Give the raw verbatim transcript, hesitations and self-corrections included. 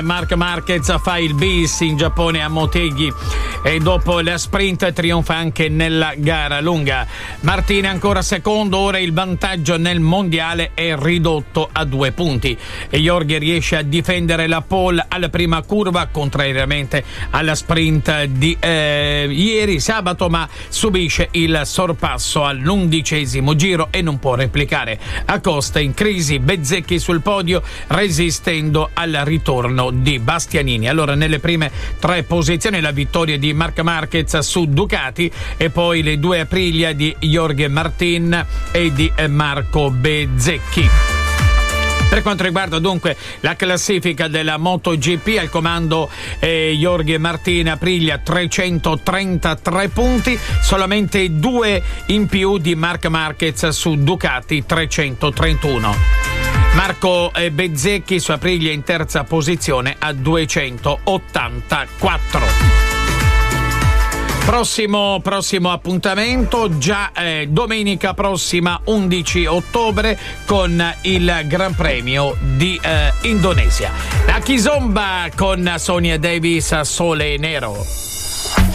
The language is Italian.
Marc Marquez fa il bis in Giappone a Motegi e dopo la sprint trionfa anche nella gara lunga. Martin ancora secondo, ora il vantaggio nel mondiale è ridotto a due punti e Jorge riesce a difendere la pole alla prima curva, contrariamente alla sprint di eh, ieri sabato, ma subisce il sorpasso all'undicesimo giro e non può replicare. Acosta in crisi, Bezzecchi sul podio resistendo al ritorno di Bastianini. Allora nelle prime tre posizioni la vittoria di Marc Marquez su Ducati e poi le due Aprilia di Jorge Martin e di Marco Bezzecchi. Per quanto riguarda dunque la classifica della MotoGP, al comando eh, Jorge Martin, Aprilia trecentotrentatré punti, solamente due in più di Marc Marquez su Ducati trecentotrentuno. Marco Bezzecchi su Aprilia in terza posizione a duecentottantaquattro. Prossimo, prossimo appuntamento già eh, domenica prossima undici ottobre con il Gran Premio di eh, Indonesia. La Kizomba con Sonia Davis, Sole Nero.